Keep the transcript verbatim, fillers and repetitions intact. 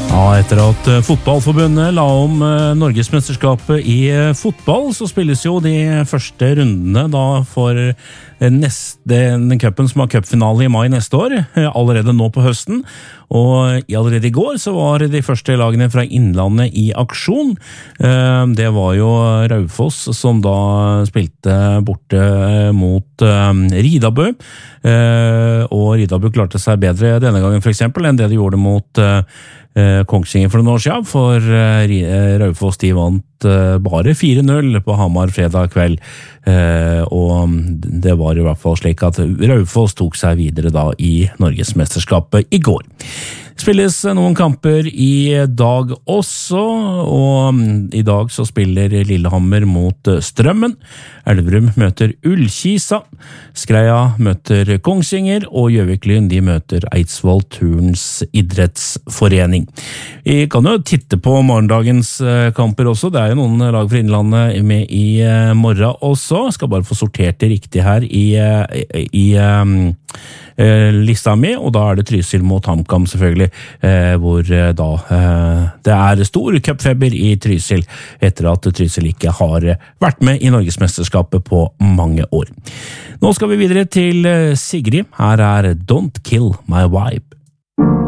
Ja, etter at fotballforbundet la om Norgesmesterskapet i fotball, så spilles jo de første rundene da for neste, den cupen som har cupfinale i mai neste år, allerede nå på høsten. Og allerede i går så var de første lagene fra Innlandet i aksjon. Det var jo Raufoss som da spilte borte mot Ridabø, og Ridabø klarte seg bedre denne gangen for eksempel enn det de gjorde mot Kongsvinger for noen år siden, for Raufoss de vant bare fire null på Hamar fredag kveld, og det var i hvert fall slik at Raufoss tok seg videre da i Norgesmesterskapet i går. Spilles noen kamper i dag også, og i dag så spiller Lillehammer mot Strømmen, Elverum møter Ullkisa, Skreia møter Kongsvinger, og Gjøviklyn de møter Eidsvoll Turns idrettsforening. Vi kan jo titte på morgendagens kamper også, det er jo noen lag fra Innlandet med i morgen også, jeg skal bare få sortert det riktig her i, i, i lista mi, og da er det Trysil mot HamKam selvfølgelig, eh, hvor eh, da eh, det er stor cupfeber i Trysil etter at Trysil ikke har vært med i Norgesmesterskapet på mange år. Nå skal vi videre til Sigrid. Her er Don't Kill My Vibe.